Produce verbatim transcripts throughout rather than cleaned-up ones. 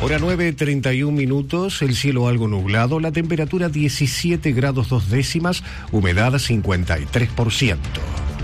Hora nueve, treinta y un minutos, el cielo algo nublado, la temperatura diecisiete grados dos décimas, humedad cincuenta y tres por ciento.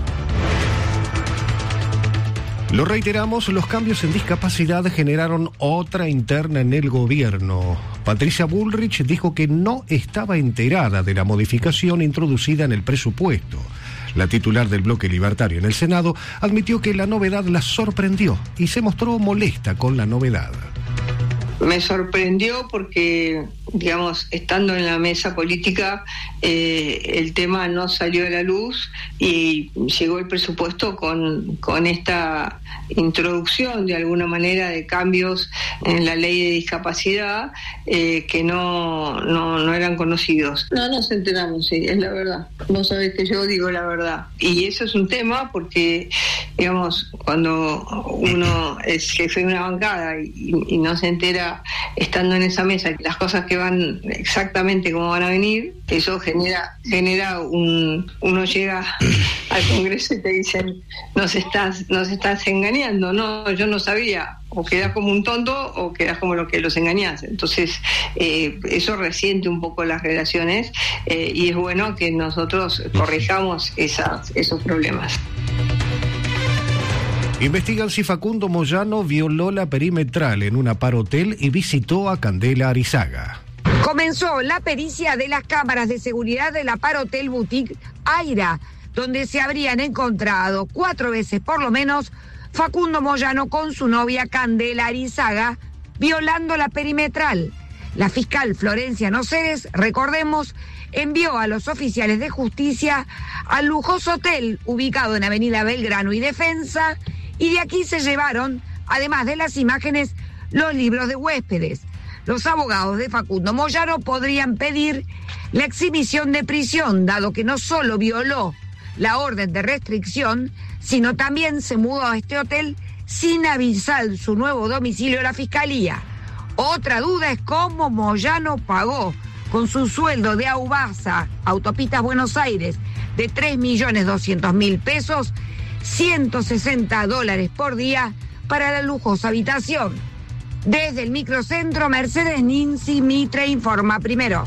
Lo reiteramos, los cambios en discapacidad generaron otra interna en el gobierno. Patricia Bullrich dijo que no estaba enterada de la modificación introducida en el presupuesto. La titular del bloque libertario en el Senado admitió que la novedad la sorprendió y se mostró molesta con la novedad. Me sorprendió porque, digamos, estando en la mesa política, eh, el tema no salió a la luz y llegó el presupuesto con, con esta introducción, de alguna manera, de cambios en la ley de discapacidad eh, que no, no, no eran conocidos. No nos enteramos, sí, es la verdad. Vos sabés que yo digo la verdad. Y eso es un tema porque, digamos, cuando uno es jefe de una bancada y, y no se entera estando en esa mesa las cosas que van exactamente como van a venir, eso genera genera un uno llega al Congreso y te dicen nos estás nos estás engañando. No, yo no sabía. O quedás como un tonto o quedás como lo que los engañás. Entonces eh, eso resiente un poco las relaciones eh, y es bueno que nosotros corrijamos esas, esos problemas. Investigan si Facundo Moyano violó la perimetral en un aparotel y visitó a Candela Arizaga. Comenzó la pericia de las cámaras de seguridad del aparotel Boutique Aira, donde se habrían encontrado cuatro veces por lo menos Facundo Moyano con su novia Candela Arizaga violando la perimetral. La fiscal Florencia Noceres, recordemos, envió a los oficiales de justicia al lujoso hotel ubicado en Avenida Belgrano y Defensa, y de aquí se llevaron, además de las imágenes, los libros de huéspedes. Los abogados de Facundo Moyano podrían pedir la exhibición de prisión, dado que no solo violó la orden de restricción, sino también se mudó a este hotel sin avisar su nuevo domicilio a la fiscalía. Otra duda es cómo Moyano pagó con su sueldo de Aubasa, Autopistas Buenos Aires, de tres millones doscientos mil pesos, ciento sesenta dólares por día para la lujosa habitación. Desde el microcentro, Mercedes Ninzi Mitre informa primero.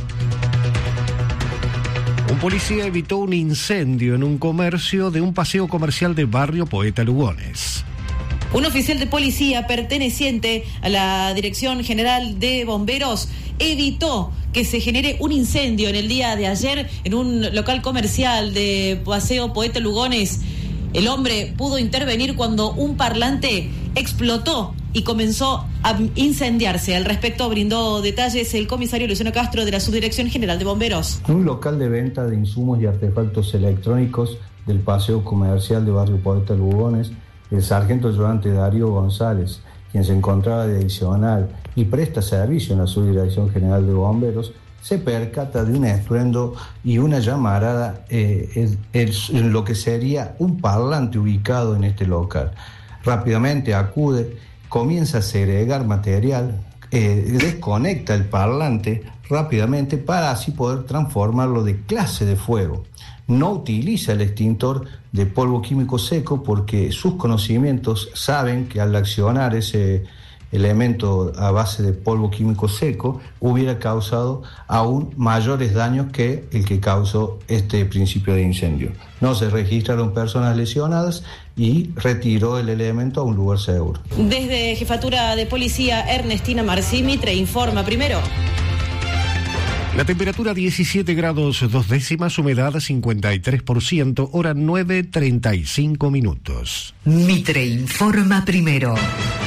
Un policía evitó un incendio en un comercio de un paseo comercial de barrio Poeta Lugones. Un oficial de policía perteneciente a la Dirección General de Bomberos evitó que se genere un incendio en el día de ayer en un local comercial de Paseo Poeta Lugones. El hombre pudo intervenir cuando un parlante explotó y comenzó a incendiarse. Al respecto brindó detalles el comisario Luciano Castro de la Subdirección General de Bomberos. Un local de venta de insumos y artefactos electrónicos del Paseo Comercial de Barrio Poeta Lugones, el sargento ayudante Darío González, quien se encontraba de adicional y presta servicio en la Subdirección General de Bomberos, se percata de un estruendo y una llamarada eh, en lo que sería un parlante ubicado en este local. Rápidamente acude, comienza a segregar material, eh, desconecta el parlante rápidamente para así poder transformarlo de clase de fuego. No utiliza el extintor de polvo químico seco porque sus conocimientos saben que al accionar ese elemento a base de polvo químico seco hubiera causado aún mayores daños que el que causó este principio de incendio. No se registraron personas lesionadas y retiró el elemento a un lugar seguro. Desde Jefatura de Policía, Ernestina Marcí Mitre informa primero. La temperatura diecisiete grados dos décimas, humedad cincuenta y tres por ciento, hora nueve, treinta y cinco minutos. Mitre informa primero.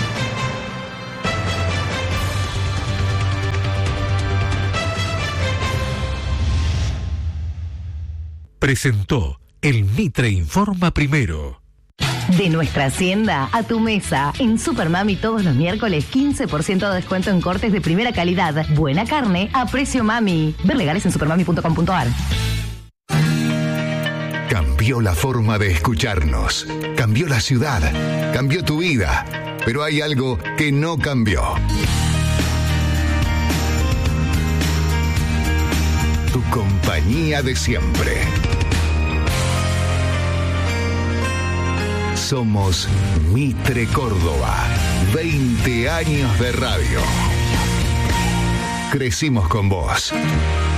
Presentó el Mitre Informa Primero. De nuestra hacienda a tu mesa. En Supermami todos los miércoles quince por ciento de descuento en cortes de primera calidad. Buena carne a precio mami. Ver legales en supermami punto com punto a r. Cambió la forma de escucharnos. Cambió la ciudad. Cambió tu vida. Pero hay algo que no cambió. Tu compañía de siempre. Somos Mitre Córdoba. veinte años de radio. Crecimos con vos.